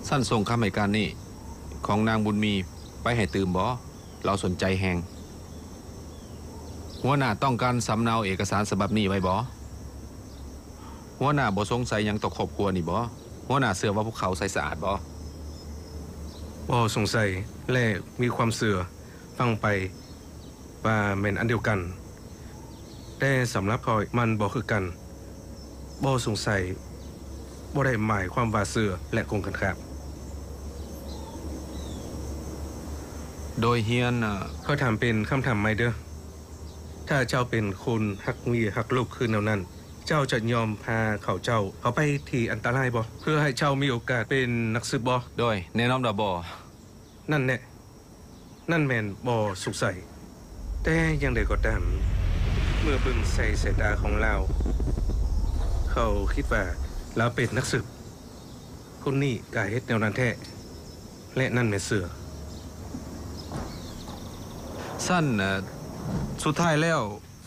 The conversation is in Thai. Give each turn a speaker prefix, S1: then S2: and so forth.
S1: สั้นส่งคำให้การนี่ของนางบุญมีไปให้ตื่มบ่เราสนใจแหงหัวหน้าต้องการสำเนาเอกสารฉบับนี้ไว้บ่หัวหน้าบ่สงสัยยังต่อครอบครัวนี่บ่หัวหน้าเชื่อว่าพวกเขาใส่สะอาดบ่
S2: สงสัยและมีความเสื่อฟังไปว่าแม่นอันเดียวกันแต่สำหรับคอยมันบ่คือกันบ่สงสัยบ่ได้หมายความว่าเสื่อและคงกันครับ
S1: โดยเฮียน
S2: เขาถามเป็นคำถามใหม่เด้อถ้าเจ้าเป็นคนฮักเมียฮักลูกคืนแนวนั้นเจ้าจะยอมพาเขาไปที่อันตรายบ่เพื่อให้เจ้ามีโอกาสเป็นนักสืบบ่
S1: โดยแน่นอนบ่
S2: นั่นแน่นั่นแม่นบ่สงสัยแต่ยังใดก็ตามเมื่อเบิ่งใส่สายตาของเราเขาคิดว่าเราเป็นนักสืบคนนี้ก็เฮ็ดแนวนั้นแท้และนั่นแม่นเสือ
S1: สั้นสุดท้ายแล้ว